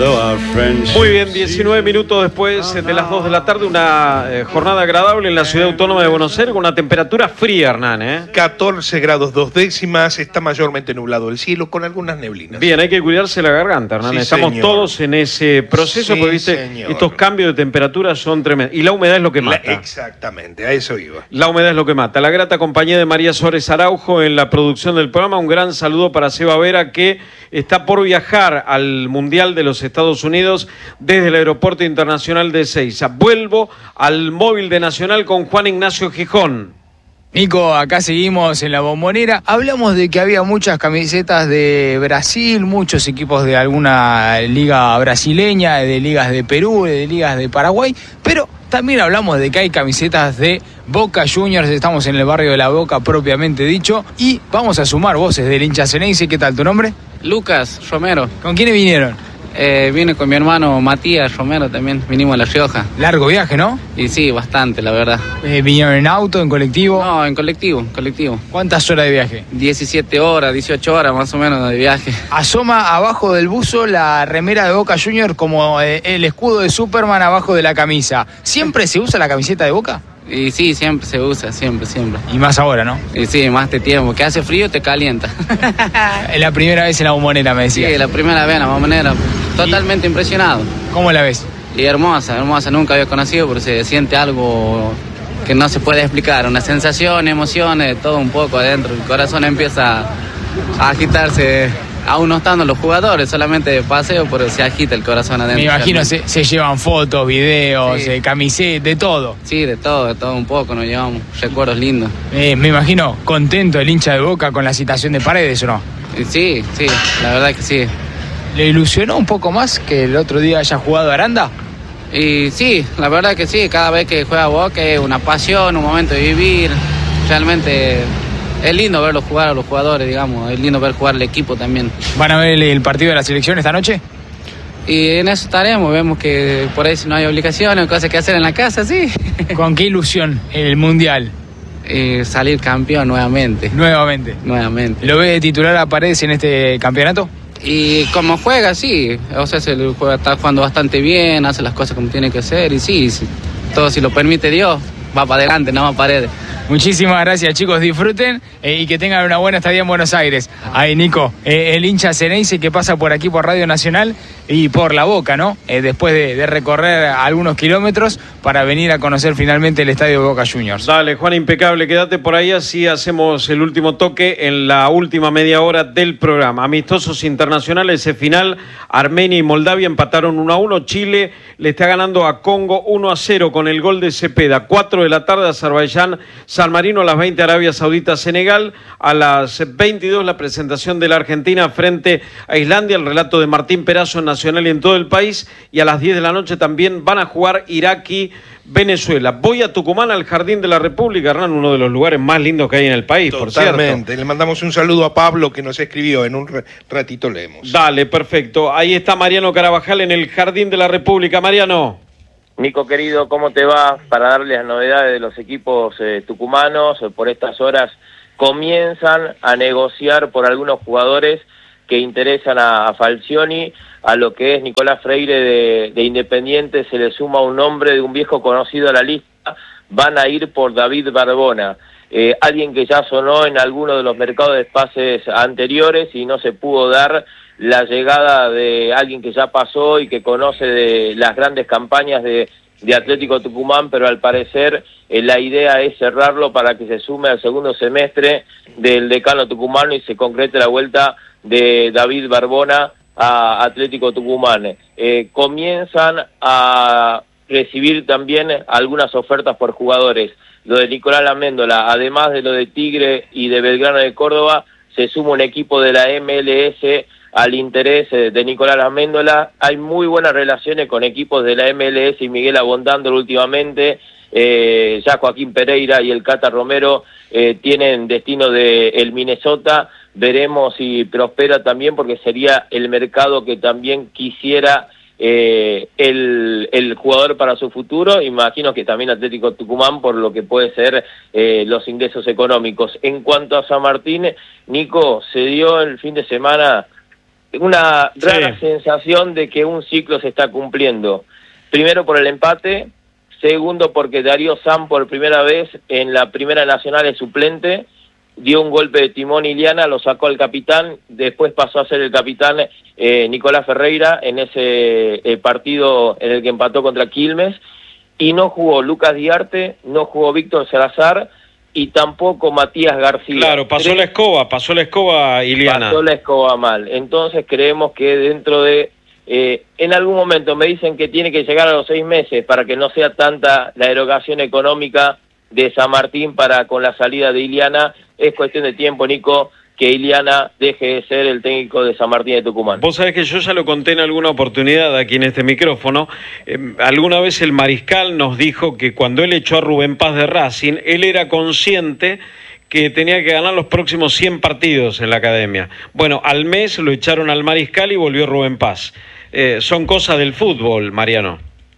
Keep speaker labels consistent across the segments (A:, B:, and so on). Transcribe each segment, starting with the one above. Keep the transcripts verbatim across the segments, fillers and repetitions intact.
A: Muy bien, diecinueve minutos después de las dos de la tarde, una eh, jornada agradable en la ciudad autónoma de Buenos Aires, con una temperatura fría, Hernán, ¿eh?
B: catorce grados dos décimas, está mayormente nublado el cielo con algunas neblinas.
A: Bien, hay que cuidarse la garganta, Hernán.
B: Sí,
A: Estamos
B: señor.
A: todos en ese proceso,
B: Sí,
A: porque viste,
B: señor.
A: estos cambios de temperatura son tremendos. Y la humedad es lo que mata.
B: La, exactamente, a eso iba.
A: La humedad es lo que mata. La grata compañía de María Suárez Araujo en la producción del programa. Un gran saludo para Seba Vera, que está por viajar al Mundial de los Estados Unidos desde el Aeropuerto Internacional de Ezeiza. Vuelvo al móvil de Nacional con Juan Ignacio Gijón.
C: Nico, acá seguimos en la Bombonera. Hablamos de que había muchas camisetas de Brasil, muchos equipos de alguna liga brasileña, de ligas de Perú, de ligas de Paraguay, pero también hablamos de que hay camisetas de Boca Juniors. Estamos en el barrio de La Boca propiamente dicho, y vamos a sumar voces del hincha ceneice. ¿Qué tal tu nombre?
D: Lucas Romero.
C: ¿Con quiénes vinieron?
D: Eh, vine con mi hermano Matías Romero también, vinimos a La Rioja.
C: Largo viaje, ¿no?
D: Y sí, bastante, la verdad.
C: Eh, ¿Vinieron en auto, en colectivo?
D: No, en colectivo, colectivo.
C: ¿Cuántas horas de viaje?
D: diecisiete horas, dieciocho horas más o menos de viaje.
C: Asoma abajo del buzo la remera de Boca Juniors como eh, el escudo de Superman abajo de la camisa. ¿Siempre se usa la camiseta de Boca?
D: Y sí, siempre se usa, siempre, siempre.
C: Y más ahora, ¿no?
D: Y sí, más de tiempo. Que hace frío, te calienta.
C: Es la primera vez en la Bombonera, me decía.
D: Sí, la primera vez en la Bombonera. Totalmente
C: ¿Y
D: impresionado.
C: cómo la ves?
D: Y hermosa, hermosa. Nunca había conocido, pero se siente algo que no se puede explicar. Una sensación, emociones, todo un poco adentro. El corazón empieza a agitarse. Aún no estando los jugadores, solamente de paseo, pero se agita el corazón adentro.
C: Me imagino se, se llevan fotos, videos,
D: Sí.
C: eh, camisetas, de todo.
D: Sí, de todo, de todo un poco nos llevamos. Recuerdos lindos.
C: Eh, me imagino contento el hincha de Boca con la citación de Paredes, ¿o no?
D: Y sí, sí, la verdad que sí.
C: ¿Le ilusionó un poco más que el otro día haya jugado Aranda?
D: Y sí, la verdad que sí, cada vez que juega Boca es una pasión, un momento de vivir. Realmente es lindo verlos jugar a los jugadores, digamos, es lindo ver jugar al equipo también.
C: ¿Van a ver el, el partido de la selección esta noche?
D: Y en eso estaremos, vemos que por ahí si no hay obligaciones, cosas que hacer en la casa, sí.
C: ¿Con qué ilusión el Mundial?
D: Y salir campeón nuevamente,
C: Nuevamente.
D: nuevamente.
C: ¿Lo ve de titular a Paredes en este campeonato?
D: Y como juega, sí, o sea, se le juega, está jugando bastante bien, hace las cosas como tiene que hacer, y sí, sí, todo si lo permite Dios, va para adelante, no va a Paredes.
C: Muchísimas gracias, chicos, disfruten eh, y que tengan una buena estadía en Buenos Aires. Ahí, Nico, eh, el hincha ceneice que pasa por aquí por Radio Nacional y por La Boca, ¿no? Eh, después de, de recorrer algunos kilómetros para venir a conocer finalmente el estadio de Boca Juniors.
A: Dale, Juan, impecable, quédate por ahí, así hacemos el último toque en la última media hora del programa. Amistosos internacionales, ese final, Armenia y Moldavia empataron uno a uno, Chile le está ganando a Congo uno a cero con el gol de Cepeda. cuatro de la tarde, Azerbaiyán, San Marino, a las veinte, Arabia Saudita, Senegal, a las veintidós, la presentación de la Argentina frente a Islandia, el relato de Martín Perazo en Nacional y en todo el país, y a las diez de la noche también van a jugar Irak y Venezuela. Voy a Tucumán, al Jardín de la República, Hernán, uno de los lugares más lindos que hay en el país, por cierto.
B: Totalmente. Le mandamos un saludo a Pablo que nos escribió, en un ratito leemos.
A: Dale, perfecto. Ahí está Mariano Carabajal en el Jardín de la República. Mariano.
E: Nico querido, ¿cómo te va? Para darles las novedades de los equipos eh, tucumanos, eh, por estas horas comienzan a negociar por algunos jugadores que interesan a, a Falcioni. A lo que es Nicolás Freire de, de Independiente se le suma un nombre de un viejo conocido a la lista. Van a ir por David Barbona, eh, alguien que ya sonó en alguno de los mercados de pases anteriores y no se pudo dar la llegada de alguien que ya pasó y que conoce de las grandes campañas de, de Atlético Tucumán, pero al parecer eh, la idea es cerrarlo para que se sume al segundo semestre del decano tucumano y se concrete la vuelta de David Barbona a Atlético Tucumán. Eh, comienzan a recibir también algunas ofertas por jugadores. Lo de Nicolás Laméndola, además de lo de Tigre y de Belgrano de Córdoba, se suma un equipo de la M L S al interés de Nicolás Laméndola. Hay muy buenas relaciones con equipos de la M L S y Miguel Abondándolo últimamente. Eh, ya Joaquín Pereira y el Cata Romero eh, tienen destino de el Minnesota. Veremos si prospera también, porque sería el mercado que también quisiera eh, el, el jugador para su futuro. Imagino que también Atlético Tucumán, por lo que puede ser eh, los ingresos económicos. En cuanto a San Martín, Nico, se dio el fin de semana una rara
A: Sí.
E: sensación de que un ciclo se está cumpliendo. Primero por el empate, segundo porque Darío Sam por primera vez en la Primera Nacional es suplente, dio un golpe de timón Iliana, lo sacó al capitán, después pasó a ser el capitán eh, Nicolás Ferreira en ese eh, partido en el que empató contra Quilmes, y no jugó Lucas Diarte, no jugó Víctor Salazar y tampoco Matías García.
A: Claro, pasó
E: Tres,
A: la escoba, pasó la escoba, Iliana.
E: Pasó la escoba mal. Entonces creemos que dentro de... Eh, en algún momento me dicen que tiene que llegar a los seis meses para que no sea tanta la erogación económica de San Martín para con la salida de Iliana. Es cuestión de tiempo, Nico, que Iliana deje de ser el técnico de San Martín de Tucumán.
A: Vos sabés que yo ya lo conté en alguna oportunidad aquí en este micrófono. Eh, alguna vez el Mariscal nos dijo que cuando él echó a Rubén Paz de Racing, él era consciente que tenía que ganar los próximos cien partidos en la academia. Bueno, al mes lo echaron al Mariscal y volvió Rubén Paz. Eh, son cosas del fútbol, Mariano.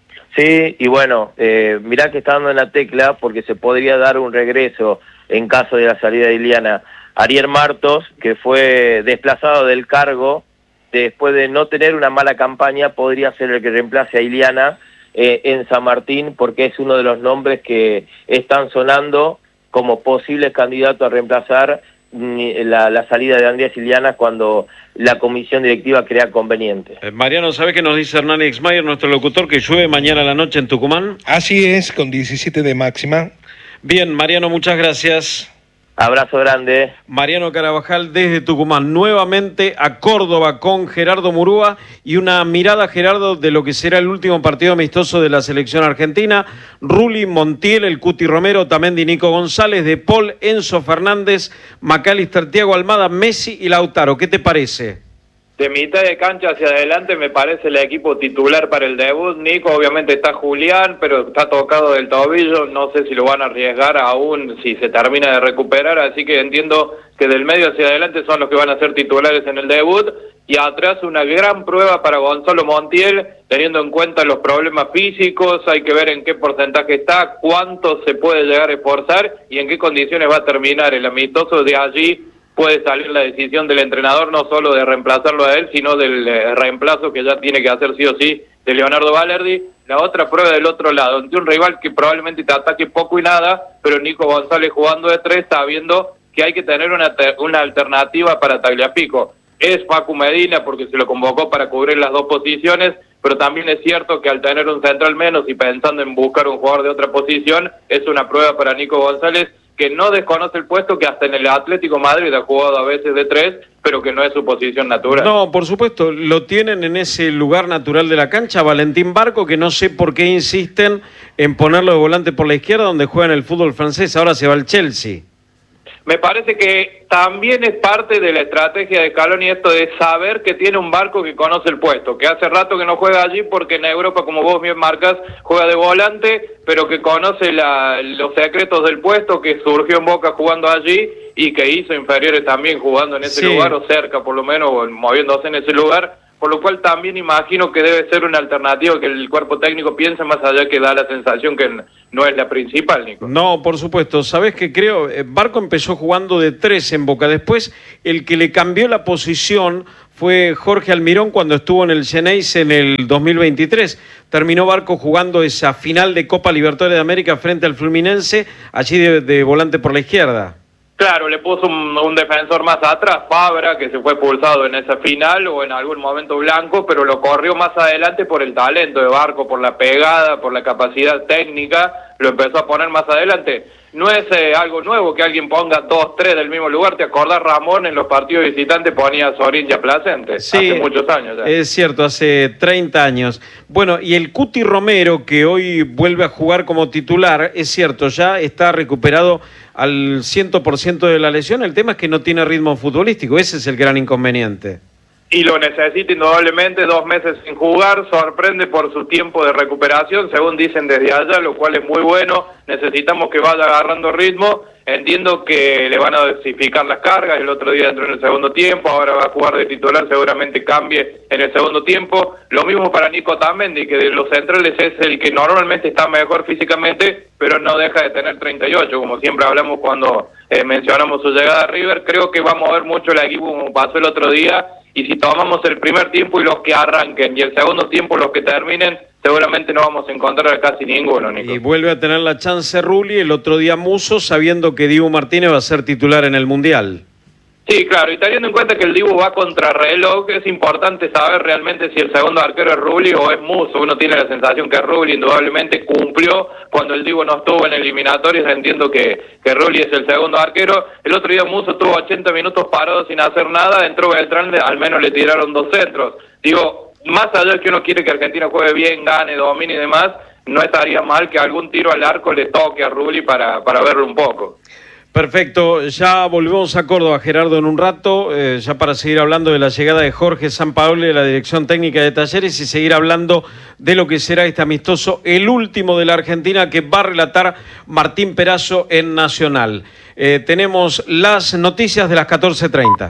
E: Sí, y bueno, eh, mirá que está dando en la tecla porque se podría dar un regreso en caso de la salida de Iliana. Ariel Martos, que fue desplazado del cargo después de no tener una mala campaña, podría ser el que reemplace a Iliana eh, en San Martín, porque es uno de los nombres que están sonando como posibles candidatos a reemplazar La, la salida de Andrés Iliana cuando la comisión directiva crea conveniente.
A: Eh, Mariano, ¿sabés qué nos dice Hernán Exmayer, nuestro locutor, que llueve mañana a la noche en Tucumán?
B: Así es, con diecisiete de máxima.
A: Bien, Mariano, muchas gracias.
E: Abrazo grande.
A: Mariano Carabajal desde Tucumán, nuevamente a Córdoba con Gerardo Murúa y una mirada, Gerardo, de lo que será el último partido amistoso de la selección argentina. Rulli, Montiel, el Cuti Romero, Tamendi, Nico González, De Paul, Enzo Fernández, Macalister, Thiago Almada, Messi y Lautaro. ¿Qué te parece?
F: De mitad de cancha hacia adelante me parece el equipo titular para el debut. Nico, obviamente está Julián, pero está tocado del tobillo, no sé si lo van a arriesgar aún si se termina de recuperar, así que entiendo que del medio hacia adelante son los que van a ser titulares en el debut, y atrás una gran prueba para Gonzalo Montiel, teniendo en cuenta los problemas físicos, hay que ver en qué porcentaje está, cuánto se puede llegar a esforzar y en qué condiciones va a terminar el amistoso. De allí puede salir la decisión del entrenador, no solo de reemplazarlo a él, sino del eh, reemplazo que ya tiene que hacer sí o sí de Leonardo Valerdi. La otra prueba del otro lado, ante un rival que probablemente te ataque poco y nada, pero Nico González jugando de tres, sabiendo que hay que tener una, una alternativa para Tagliafico. Es Facu Medina, porque se lo convocó para cubrir las dos posiciones, pero también es cierto que al tener un central menos y pensando en buscar un jugador de otra posición, es una prueba para Nico González, que no desconoce el puesto, que hasta en el Atlético Madrid ha jugado a veces de tres, pero que no es su posición natural.
A: No, por supuesto, lo tienen en ese lugar natural de la cancha, Valentín Barco, que no sé por qué insisten en ponerlo de volante por la izquierda, donde juega en el fútbol francés, ahora se va al Chelsea.
F: Me parece que también es parte de la estrategia de Scaloni esto de saber que tiene un Barco que conoce el puesto, que hace rato que no juega allí porque en Europa, como vos bien marcas, juega de volante, pero que conoce la, los secretos del puesto, que surgió en Boca jugando allí y que hizo inferiores también jugando en ese
A: Sí.
F: lugar, o cerca por lo menos, o moviéndose en ese lugar, por lo cual también imagino que debe ser una alternativa que el cuerpo técnico piense, más allá que da la sensación que no es la principal, Nico.
A: No, por supuesto. ¿Sabés qué creo? Eh, Barco empezó jugando de tres en Boca. Después, el que le cambió la posición fue Jorge Almirón cuando estuvo en el Xeneize en el dos mil veintitrés. Terminó Barco jugando esa final de Copa Libertadores de América frente al Fluminense, allí de, de volante por la izquierda.
F: Claro, le puso un, un defensor más atrás, Fabra, que se fue expulsado en esa final, o en algún momento Blanco, pero lo corrió más adelante por el talento de Barco, por la pegada, por la capacidad técnica, lo empezó a poner más adelante. No es eh, algo nuevo que alguien ponga dos, tres del mismo lugar. ¿Te acordás, Ramón, en los partidos visitantes ponía a Sorín y a Placente?
A: Sí,
F: hace muchos años ya.
A: Es cierto, hace treinta años. Bueno, y el Cuti Romero, que hoy vuelve a jugar como titular, es cierto, ya está recuperado al cien por ciento de la lesión. El tema es que no tiene ritmo futbolístico, ese es el gran inconveniente.
F: Y lo necesita indudablemente, dos meses sin jugar, sorprende por su tiempo de recuperación, según dicen desde allá, lo cual es muy bueno. Necesitamos que vaya agarrando ritmo. Entiendo que le van a dosificar las cargas, el otro día entró en el segundo tiempo, ahora va a jugar de titular, seguramente cambie en el segundo tiempo. Lo mismo para Nico Tamendi, que de los centrales es el que normalmente está mejor físicamente, pero no deja de tener treinta y ocho, como siempre hablamos cuando eh, mencionamos su llegada a River. Creo que va a mover mucho el equipo, como pasó el otro día, y si tomamos el primer tiempo y los que arranquen y el segundo tiempo los que terminen, seguramente no vamos a encontrar a casi ninguno, Nico.
A: Y vuelve a tener la chance Rulli, el otro día Musso, sabiendo que Dibu Martínez va a ser titular en el Mundial.
F: Sí, claro, y teniendo en cuenta que el Dibu va contra reloj, es importante saber realmente si el segundo arquero es Rulli o es Musso. Uno tiene la sensación que Rulli indudablemente cumplió cuando el Dibu no estuvo en eliminatorias. Entiendo que, que Rulli es el segundo arquero. El otro día Musso tuvo ochenta minutos parado sin hacer nada, entró Beltrán, al menos le tiraron dos centros. Digo, más allá de que uno quiere que Argentina juegue bien, gane, domine y demás, no estaría mal que algún tiro al arco le toque a Rulli para, para verlo un poco.
A: Perfecto, ya volvemos a Córdoba, Gerardo, en un rato, eh, ya para seguir hablando de la llegada de Jorge Sampaoli de la Dirección Técnica de Talleres y seguir hablando de lo que será este amistoso, el último de la Argentina que va a relatar Martín Perazo en Nacional. Eh, tenemos las noticias de las catorce treinta.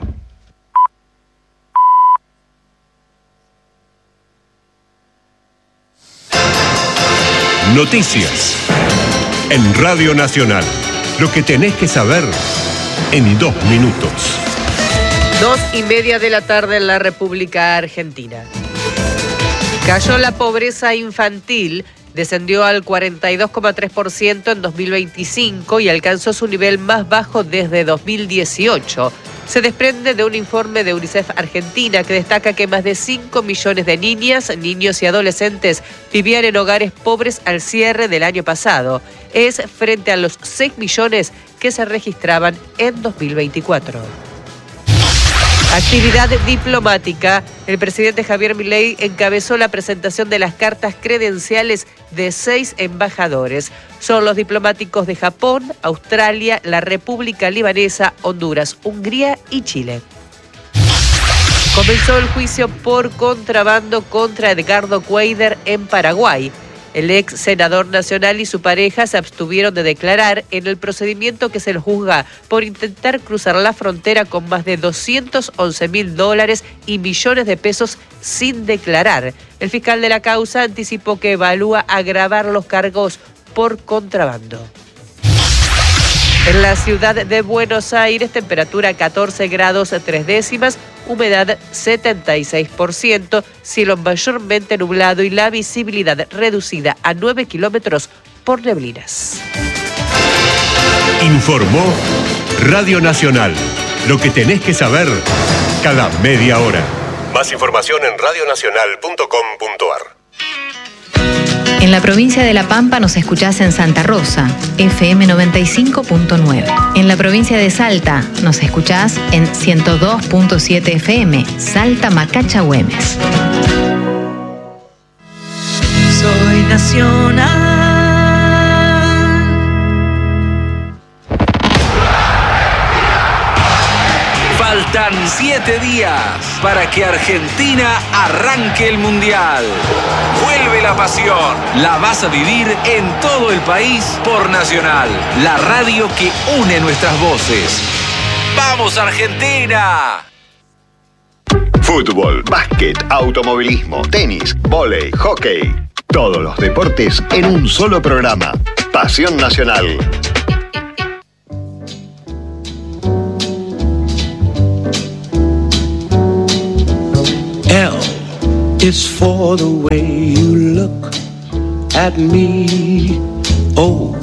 G: Noticias en Radio Nacional. Lo que tenés que saber en dos minutos.
H: Dos y media de la tarde en la República Argentina. Cayó la pobreza infantil, descendió al cuarenta y dos coma tres por ciento en dos mil veinticinco y alcanzó su nivel más bajo desde dos mil dieciocho. Se desprende de un informe de UNICEF Argentina que destaca que más de cinco millones de niñas, niños y adolescentes vivían en hogares pobres al cierre del año pasado. Es frente a los seis millones que se registraban en dos mil veinticuatro. Actividad diplomática. El presidente Javier Milei encabezó la presentación de las cartas credenciales de seis embajadores. Son los diplomáticos de Japón, Australia, la República Libanesa, Honduras, Hungría y Chile. Comenzó el juicio por contrabando contra Edgardo Cuéllar en Paraguay. El ex senador nacional y su pareja se abstuvieron de declarar en el procedimiento que se los juzga por intentar cruzar la frontera con más de doscientos once mil dólares y millones de pesos sin declarar. El fiscal de la causa anticipó que evalúa agravar los cargos por contrabando. En la ciudad de Buenos Aires, temperatura catorce grados tres décimas, humedad setenta y seis por ciento, cielo mayormente nublado y la visibilidad reducida a nueve kilómetros por neblinas.
G: Informó Radio Nacional. Lo que tenés que saber cada media hora. Más información en radio nacional punto com punto a r.
I: En la provincia de La Pampa nos escuchás en Santa Rosa, F M noventa y cinco punto nueve. En la provincia de Salta nos escuchás en ciento dos punto siete F M, Salta Macacha Güemes.
J: Soy nacional.
K: Faltan siete días para que Argentina arranque el Mundial. Vuelve la pasión. La vas a vivir en todo el país por Nacional, la radio que une nuestras voces. ¡Vamos, Argentina!
L: Fútbol, básquet, automovilismo, tenis, vóley, hockey. Todos los deportes en un solo programa. Pasión Nacional.
M: L is for the way you look at me. O